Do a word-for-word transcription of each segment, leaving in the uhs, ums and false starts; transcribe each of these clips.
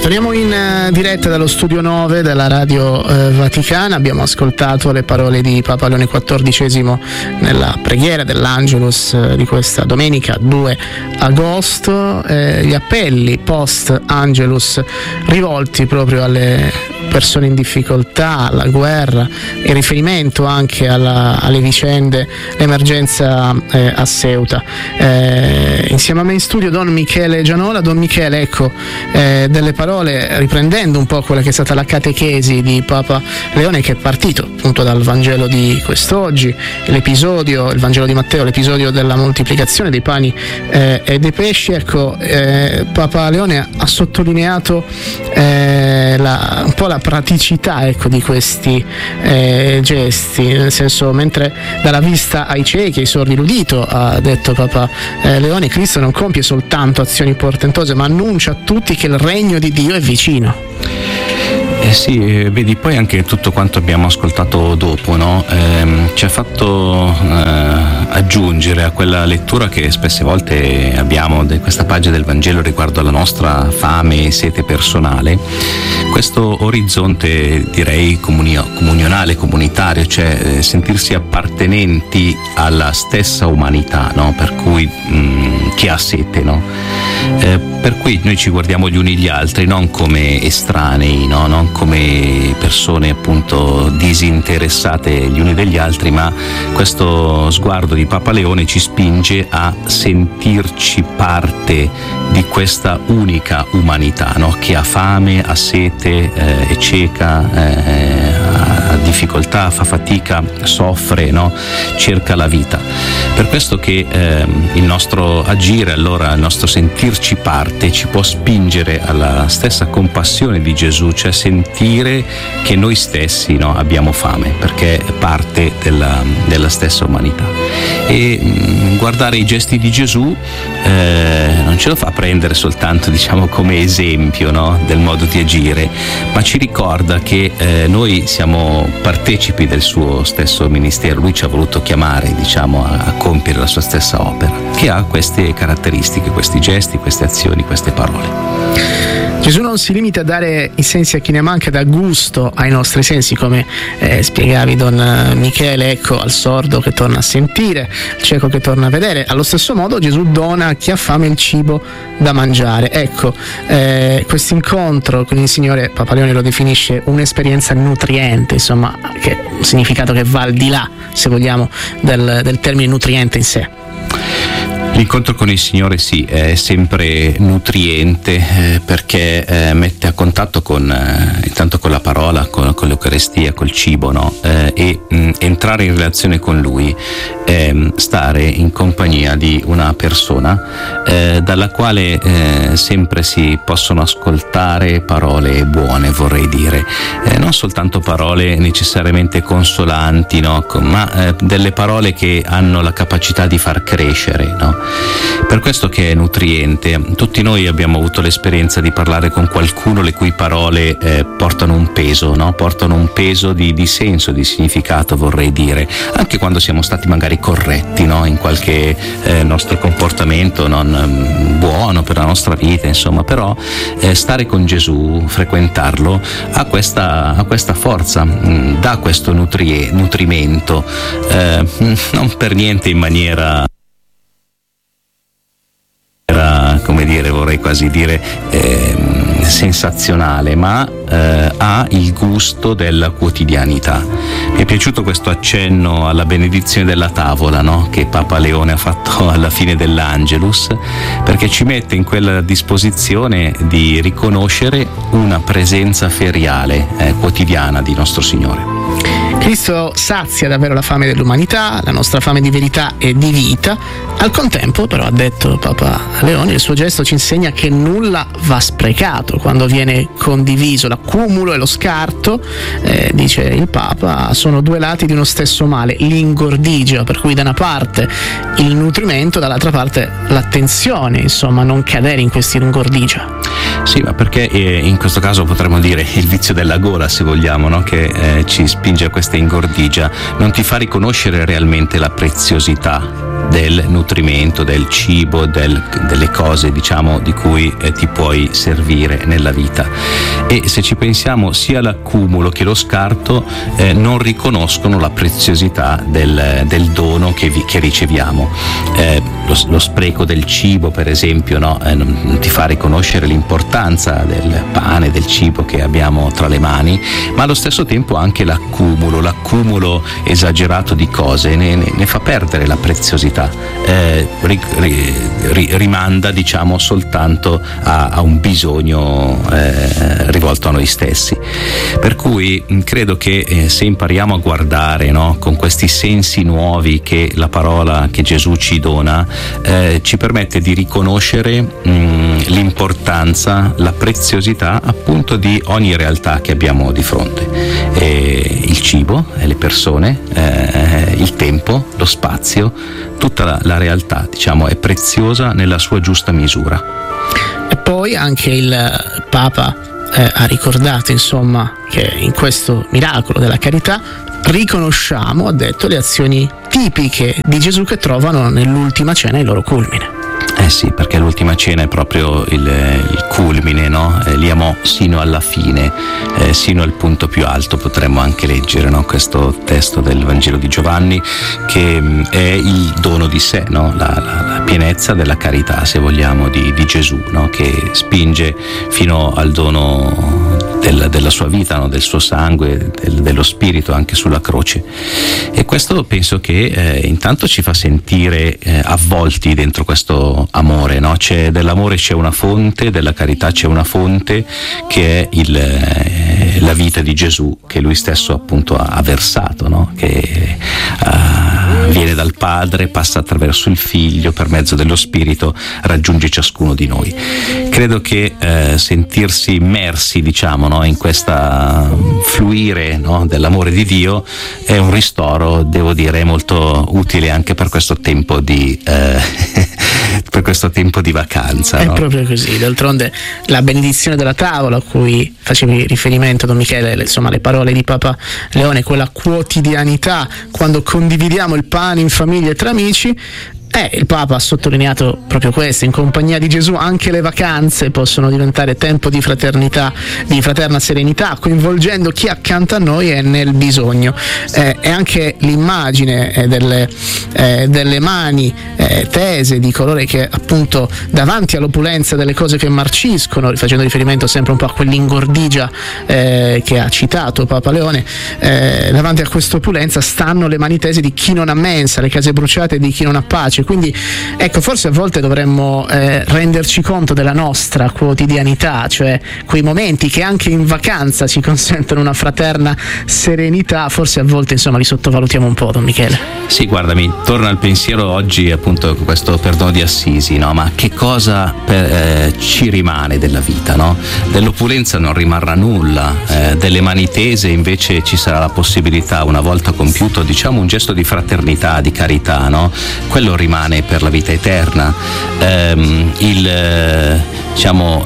Torniamo in uh, diretta dallo studio nove della Radio uh, Vaticana. Abbiamo ascoltato le parole di Papa Leone quattordicesimo nella preghiera dell'Angelus uh, di questa domenica due agosto, eh, gli appelli post Angelus rivolti proprio alle persone in difficoltà, alla guerra, il riferimento anche alla, alle vicende, l'emergenza eh, a Ceuta. Eh, insieme a me in studio Don Michele Gianola. Don Michele, ecco, eh, delle parole, riprendendo un po' quella che è stata la catechesi di Papa Leone, che è partito appunto dal Vangelo di quest'oggi, l'episodio, il Vangelo di Matteo, l'episodio della moltiplicazione dei pani eh, e dei pesci. Ecco, eh, Papa Leone ha sottolineato eh, la, un po' la praticità, ecco, di questi eh, gesti, nel senso, mentre dà la vista ai ciechi, ai sordi l'udito, ha detto Papa eh, Leone, Cristo non compie soltanto azioni portentose, ma annuncia a tutti che il regno di Dio è vicino. Eh sì, vedi, poi anche tutto quanto abbiamo ascoltato dopo, no? Eh, ci ha fatto eh, aggiungere a quella lettura che spesse volte abbiamo di questa pagina del Vangelo riguardo alla nostra fame e sete personale, questo orizzonte, direi, comunio, comunionale, comunitario, cioè eh, sentirsi appartenenti alla stessa umanità, no? Per cui mh, chi ha sete, no? Eh, per cui noi ci guardiamo gli uni gli altri non come estranei, no? Non come persone appunto disinteressate gli uni degli altri, ma questo sguardo di Papa Leone ci spinge a sentirci parte di questa unica umanità, no? Che ha fame, ha sete, eh, è cieca, eh, ha difficoltà, fa fatica, soffre, no? Cerca la vita. Per questo che eh, il nostro agire, allora il nostro sentirci parte, ci può spingere alla stessa compassione di Gesù, cioè sentire che noi stessi, no, abbiamo fame, perché è parte della, della stessa umanità. E mh, guardare i gesti di Gesù eh, non ce lo fa prendere soltanto, diciamo, come esempio, no, del modo di agire, ma ci ricorda che eh, noi siamo partecipi del suo stesso ministero. Lui ci ha voluto chiamare, diciamo, a, a compiere la sua stessa opera, che ha queste caratteristiche, questi gesti, queste azioni, queste parole. Gesù non si limita a dare i sensi a chi ne manca, dà gusto ai nostri sensi, come eh, spiegavi Don Michele, ecco, al sordo che torna a sentire, al cieco che torna a vedere. Allo stesso modo Gesù dona a chi ha fame il cibo da mangiare. Ecco, eh, questo incontro con il Signore, Papa Leone lo definisce un'esperienza nutriente, insomma, che è un significato che va al di là, se vogliamo, del, del termine nutriente in sé. L'incontro con il Signore sì, è sempre nutriente eh, perché eh, mette a contatto con eh, intanto con la parola, con, con l'Eucarestia, col cibo, no? Eh, e mh, entrare in relazione con Lui, eh, stare in compagnia di una persona eh, dalla quale eh, sempre si possono ascoltare parole buone, vorrei dire, eh, non soltanto parole necessariamente consolanti, no? Ma eh, delle parole che hanno la capacità di far crescere, no? Per questo che è nutriente. Tutti noi abbiamo avuto l'esperienza di parlare con qualcuno le cui parole eh, portano un peso, no? Portano un peso di, di senso, di significato, vorrei dire, anche quando siamo stati magari corretti, no? In qualche eh, nostro comportamento non um, buono per la nostra vita, insomma, però eh, stare con Gesù, frequentarlo, ha questa, ha questa forza, mh, dà questo nutri- nutrimento, eh, non per niente in maniera Era, come dire, vorrei quasi dire eh, sensazionale, ma eh, ha il gusto della quotidianità. Mi è piaciuto questo accenno alla benedizione della tavola, no? Che Papa Leone ha fatto alla fine dell'Angelus, perché ci mette in quella disposizione di riconoscere una presenza feriale, eh, quotidiana di nostro Signore. Cristo sazia davvero la fame dell'umanità, la nostra fame di verità e di vita. Al contempo, però, ha detto Papa Leone, il suo gesto ci insegna che nulla va sprecato quando viene condiviso. L'accumulo e lo scarto, eh, dice il Papa, sono due lati di uno stesso male, l'ingordigia, per cui da una parte il nutrimento, dall'altra parte l'attenzione, insomma, non cadere in questi ingordigia. Sì, ma perché eh, in questo caso potremmo dire il vizio della gola, se vogliamo, no? Che eh, ci spinge a questa ingordigia, non ti fa riconoscere realmente la preziosità del nutrimento, del cibo, del, delle cose diciamo di cui eh, ti puoi servire nella vita. E se ci pensiamo, sia l'accumulo che lo scarto eh, non riconoscono la preziosità del, del dono che, vi, che riceviamo. Eh, lo, lo spreco del cibo, per esempio, no? eh, non, non ti fa riconoscere l'importanza del pane, del cibo che abbiamo tra le mani, ma allo stesso tempo anche l'accumulo, l'accumulo esagerato di cose ne, ne, ne fa perdere la preziosità, eh, ri, ri, ri, rimanda diciamo soltanto a, a un bisogno eh, rivolto a noi stessi. Per cui credo che eh, se impariamo a guardare, no, con questi sensi nuovi che la parola che Gesù ci dona, eh, ci permette di riconoscere mh, l'importanza, la preziosità appunto di ogni realtà che abbiamo di fronte. E il cibo, le persone, eh, il tempo, lo spazio, tutta la, la realtà diciamo è preziosa nella sua giusta misura. E poi anche il Papa eh, ha ricordato insomma che in questo miracolo della carità riconosciamo, ha detto, le azioni tipiche di Gesù che trovano nell'ultima cena il loro culmine. Eh sì, perché l'ultima cena è proprio il, il culmine, no? Eh, li amò sino alla fine, eh, sino al punto più alto. Potremmo anche leggere, no? Questo testo del Vangelo di Giovanni, che mh, è il dono di sé, no? la, la, la pienezza della carità, se vogliamo, di, di Gesù, no? Che spinge fino al dono del, della sua vita, no? Del suo sangue, del, dello spirito anche sulla croce. E questo penso che eh, intanto ci fa sentire eh, avvolti dentro questo amore, no? C'è, dell'amore c'è una fonte, della carità c'è una fonte che è il, eh, la vita di Gesù, che lui stesso appunto ha, ha versato, no? Che eh, viene dal Padre, passa attraverso il Figlio, per mezzo dello Spirito raggiunge ciascuno di noi. Credo che eh, sentirsi immersi diciamo, no? In questa fluire, no? Dell'amore di Dio è un ristoro, devo dire, molto utile anche per questo tempo di eh, per questo tempo di vacanza. È no? proprio così. D'altronde la benedizione della tavola a cui facevi riferimento, Don Michele, insomma le parole di Papa Leone, quella quotidianità quando condividiamo il pane in famiglia e tra amici. Eh, il Papa ha sottolineato proprio questo: in compagnia di Gesù anche le vacanze possono diventare tempo di fraternità, di fraterna serenità, coinvolgendo chi accanto a noi è nel bisogno. Eh, e anche l'immagine eh, delle, eh, delle mani eh, tese di coloro che appunto davanti all'opulenza delle cose che marciscono, facendo riferimento sempre un po' a quell'ingordigia eh, che ha citato Papa Leone, eh, davanti a questa opulenza stanno le mani tese di chi non ha mensa, le case bruciate di chi non ha pace. Quindi ecco, forse a volte dovremmo eh, renderci conto della nostra quotidianità, cioè quei momenti che anche in vacanza ci consentono una fraterna serenità, forse a volte insomma li sottovalutiamo un po', Don Michele. Sì, guarda, mi torna al pensiero oggi appunto questo perdono di Assisi, no? Ma che cosa per, eh, ci rimane della vita, no? Dell'opulenza non rimarrà nulla, eh, delle mani tese invece ci sarà la possibilità, una volta compiuto diciamo un gesto di fraternità, di carità, no? Quello rimane per la vita eterna. Ehm, il, eh, diciamo,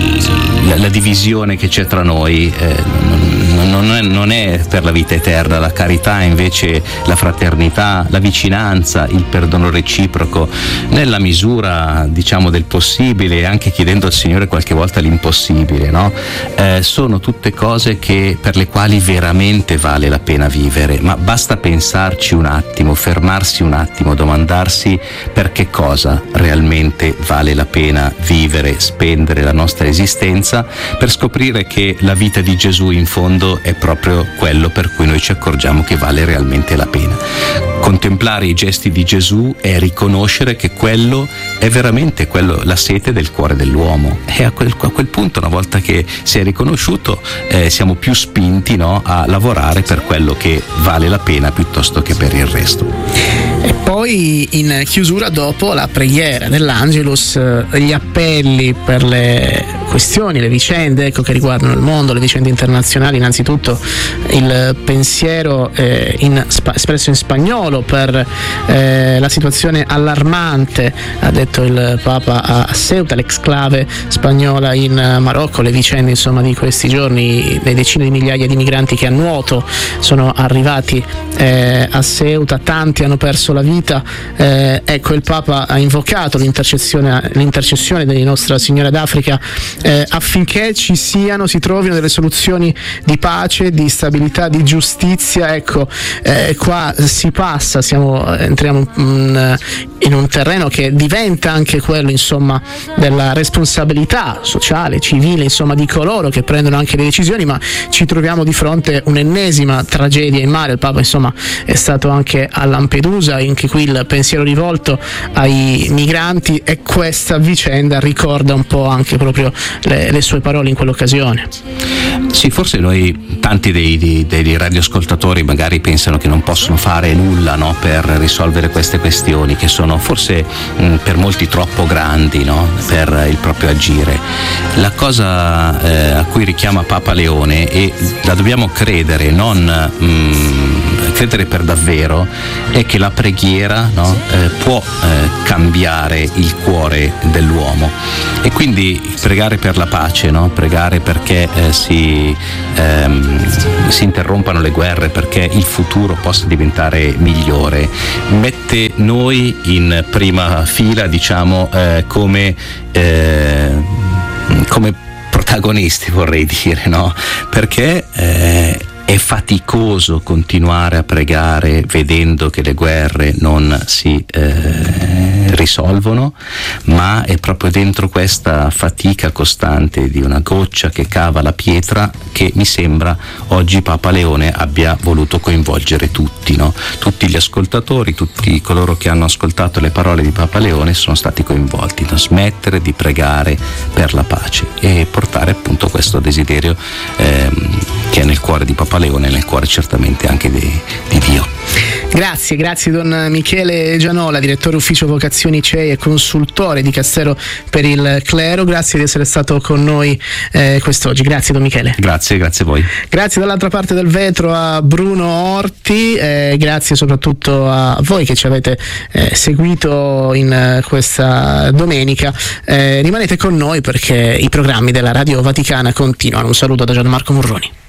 la, la divisione che c'è tra noi eh, non, non, è, non è per la vita eterna. La carità invece, la fraternità, la vicinanza, il perdono reciproco nella misura diciamo del possibile, anche chiedendo al Signore qualche volta l'impossibile, no? Eh, sono tutte cose che, per le quali veramente vale la pena vivere, ma basta pensarci un attimo, fermarsi un attimo, domandarsi per che cosa realmente vale la pena vivere, spendere la nostra esistenza, per scoprire che la vita di Gesù in fondo è proprio quello per cui noi ci accorgiamo che vale realmente la pena. Contemplare i gesti di Gesù è riconoscere che quello è veramente quello, la sete del cuore dell'uomo, e a quel, a quel punto, una volta che si è riconosciuto, eh, siamo più spinti, no, a lavorare per quello che vale la pena piuttosto che per il resto. E poi in chiusura, dopo la preghiera dell'Angelus, gli appelli per le questioni, le vicende ecco, che riguardano il mondo, le vicende internazionali. Innanzitutto il pensiero eh, in, spa, espresso in spagnolo per eh, la situazione allarmante, ha detto il Papa, a Ceuta, l'exclave spagnola in Marocco, le vicende insomma di questi giorni, le decine di migliaia di migranti che a nuoto sono arrivati eh, a Ceuta, tanti hanno perso la la vita. Eh, ecco, il Papa ha invocato l'intercessione, l'intercessione di Nostra Signora d'Africa eh, affinché ci siano, si trovino delle soluzioni di pace, di stabilità, di giustizia. Ecco, eh, qua si passa, siamo, entriamo in, in un terreno che diventa anche quello, insomma, della responsabilità sociale, civile, insomma, di coloro che prendono anche le decisioni, ma ci troviamo di fronte a un'ennesima tragedia in mare. Il Papa, insomma, è stato anche a Lampedusa, anche qui il pensiero rivolto ai migranti, e questa vicenda ricorda un po' anche proprio le, le sue parole in quell'occasione. Sì, forse noi, tanti dei, dei, dei radioascoltatori magari pensano che non possono fare nulla, no, per risolvere queste questioni che sono forse mh, per molti troppo grandi, no, per il proprio agire. La cosa eh, a cui richiama Papa Leone, e la dobbiamo credere, non mh, credere per davvero, è che la preghiera, no, eh, può eh, cambiare il cuore dell'uomo, e quindi pregare per la pace, no, pregare perché eh, si, ehm, si interrompano le guerre, perché il futuro possa diventare migliore, mette noi in prima fila, diciamo, eh, come eh, come protagonisti, vorrei dire, no? Perché eh, è faticoso continuare a pregare vedendo che le guerre non si eh, risolvono, ma è proprio dentro questa fatica costante di una goccia che cava la pietra che mi sembra oggi Papa Leone abbia voluto coinvolgere tutti, no? Tutti gli ascoltatori, tutti coloro che hanno ascoltato le parole di Papa Leone sono stati coinvolti da smettere di pregare per la pace e portare appunto questo desiderio ehm, che è nel cuore di Papa Leone, nel cuore certamente anche di, di Dio. Grazie, grazie Don Michele Gianola, direttore ufficio vocazioni C E I e consultore di Dicastero per il Clero. Grazie di essere stato con noi eh, quest'oggi. Grazie Don Michele. Grazie, grazie a voi. Grazie dall'altra parte del vetro a Bruno Orti, eh, grazie soprattutto a voi che ci avete eh, seguito in eh, questa domenica. Eh, rimanete con noi perché i programmi della Radio Vaticana continuano. Un saluto da Gianmarco Murroni.